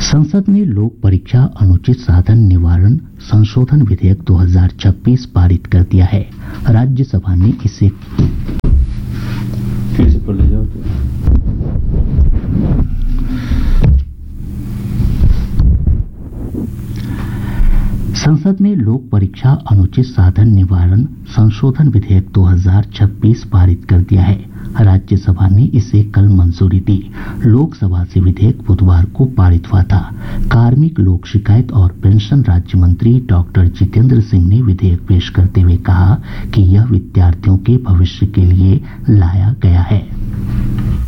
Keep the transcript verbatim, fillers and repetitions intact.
संसद ने लोक परीक्षा अनुचित साधन निवारण संशोधन विधेयक दो हज़ार छब्बीस पारित कर दिया है। राज्यसभा ने इसे फिर से पढ़ ले जाओ। संसद ने लोक परीक्षा अनुचित साधन निवारण संशोधन विधेयक दो हज़ार छब्बीस पारित कर दिया है। राज्यसभा ने इसे कल मंजूरी दी। लोकसभा से विधेयक बुधवार को पारित हुआ था। कार्मिक, लोक शिकायत और पेंशन राज्य मंत्री डॉक्टर जितेंद्र सिंह ने विधेयक पेश करते हुए कहा कि यह विद्यार्थियों के भविष्य के लिए लाया गया है।